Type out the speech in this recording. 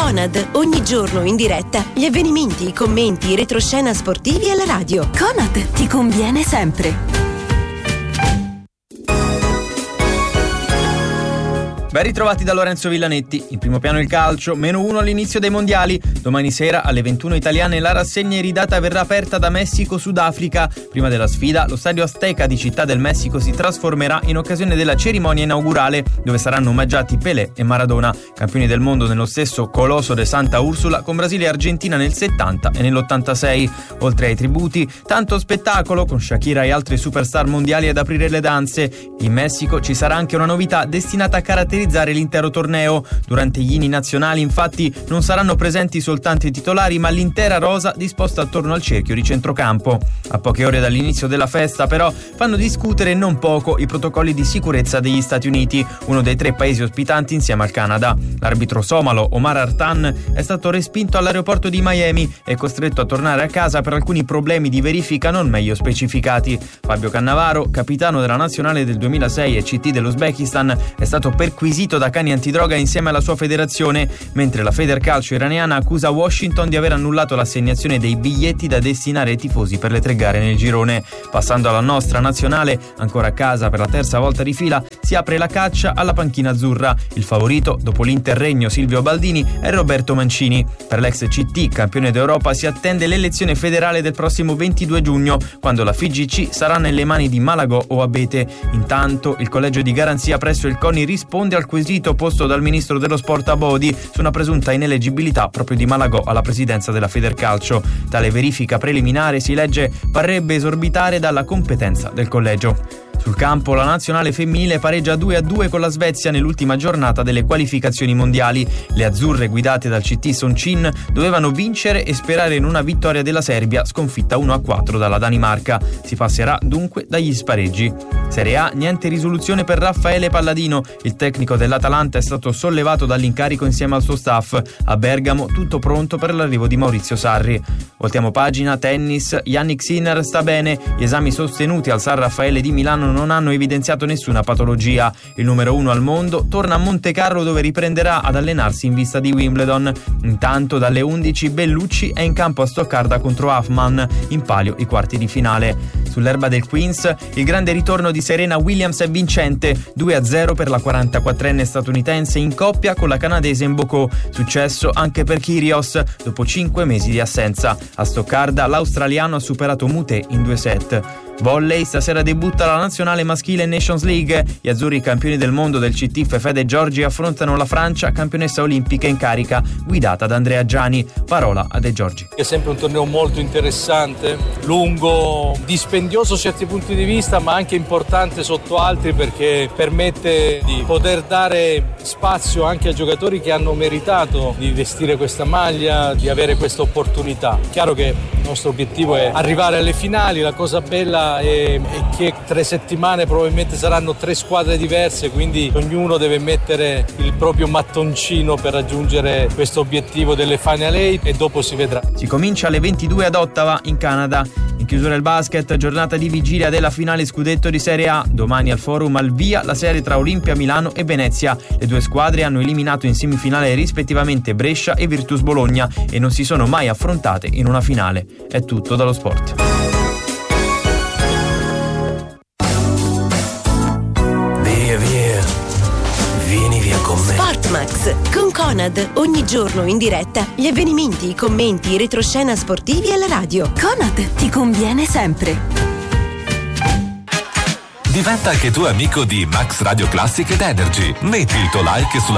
Conad, ogni giorno in diretta gli avvenimenti, i commenti, i retroscena sportivi alla radio. Conad ti conviene sempre. Ben ritrovati da Lorenzo Villanetti. In primo piano il calcio, -1 all'inizio dei mondiali. Domani sera alle 21 italiane la rassegna iridata verrà aperta da Messico-Sudafrica. Prima della sfida, lo stadio Azteca di Città del Messico si trasformerà in occasione della cerimonia inaugurale, dove saranno omaggiati Pelé e Maradona, campioni del mondo nello stesso Colosso de Santa Ursula, con Brasile e Argentina nel 70 e nell'86. Oltre ai tributi, tanto spettacolo, con Shakira e altre superstar mondiali ad aprire le danze. In Messico ci sarà anche una novità destinata a caratterizzare l'intero torneo. Durante gli inni nazionali, infatti, non saranno presenti soltanto i titolari, ma l'intera rosa disposta attorno al cerchio di centrocampo. A poche ore dall'inizio della festa, però, fanno discutere non poco i protocolli di sicurezza degli Stati Uniti, uno dei 3 paesi ospitanti insieme al Canada. L'arbitro somalo Omar Artan è stato respinto all'aeroporto di Miami e costretto a tornare a casa per alcuni problemi di verifica non meglio specificati. Fabio Cannavaro, capitano della nazionale del 2006 e CT dell'Uzbekistan, è stato perquisito da cani antidroga insieme alla sua federazione, mentre la Federcalcio iraniana accusa Washington di aver annullato l'assegnazione dei biglietti da destinare ai tifosi per le 3 gare nel girone. Passando alla nostra nazionale, ancora a casa per la terza volta di fila, si apre la caccia alla panchina azzurra. Il favorito, dopo l'Interregno Silvio Baldini, è Roberto Mancini. Per l'ex CT, campione d'Europa, si attende l'elezione federale del prossimo 22 giugno, quando la FIGC sarà nelle mani di Malagò o Abete. Intanto, il collegio di garanzia presso il CONI risponde al quesito posto dal ministro dello sport Abodi su una presunta ineleggibilità proprio di Malagò alla presidenza della Federcalcio. Tale verifica preliminare, si legge, parrebbe esorbitare dalla competenza del collegio. Sul campo la nazionale femminile pareggia 2-2 con la Svezia nell'ultima giornata delle qualificazioni mondiali. Le azzurre, guidate dal CT Soncin, dovevano vincere e sperare in una vittoria della Serbia, sconfitta 1-4 dalla Danimarca. Si passerà dunque dagli spareggi. Serie A, niente risoluzione per Raffaele Palladino. Il tecnico dell'Atalanta è stato sollevato dall'incarico insieme al suo staff. A Bergamo tutto pronto per l'arrivo di Maurizio Sarri. Voltiamo pagina, tennis. Yannick Sinner sta bene. Gli esami sostenuti al San Raffaele di Milano non hanno evidenziato nessuna patologia. Il numero 1 al mondo torna a Montecarlo, dove riprenderà ad allenarsi in vista di Wimbledon. Intanto dalle 11 Bellucci è in campo a Stoccarda contro Hoffman, in palio i quarti di finale. Sull'erba del Queens il grande ritorno di Serena Williams è vincente, 2-0 per la 44enne statunitense in coppia con la canadese Mboko. Successo anche per Kyrgios dopo 5 mesi di assenza. A Stoccarda l'australiano ha superato Mute in 2 set. Volley, stasera debutta la nazionale maschile Nations League. Gli azzurri campioni del mondo del CT Fefede e Giorgi affrontano la Francia, campionessa olimpica in carica, guidata da Andrea Giani. Parola a De Giorgi. È sempre un torneo molto interessante, lungo, dispendioso a certi punti di vista, ma anche importante sotto altri, perché permette di poter dare spazio anche a giocatori che hanno meritato di vestire questa maglia, di avere questa opportunità. Chiaro che il nostro obiettivo è arrivare alle finali. La cosa bella è che 3 settimane probabilmente saranno 3 squadre diverse, quindi ognuno deve mettere il proprio mattoncino per raggiungere questo obiettivo delle Final 8 e dopo si vedrà. Si comincia alle 22 ad Ottawa, in Canada. In chiusura il basket, giornata di vigilia della finale scudetto di Serie A. Domani al Forum al via la serie tra Olimpia Milano e Venezia. Le 2 squadre hanno eliminato in semifinale rispettivamente Brescia e Virtus Bologna e non si sono mai affrontate in una finale. È tutto dallo sport. Vieni via con me. Sportmax con Conad, ogni giorno in diretta gli avvenimenti, i commenti, i retroscena sportivi alla radio. Conad ti conviene sempre. Diventa anche tu amico di Max Radio Classic ed Energy. Metti il tuo like sulla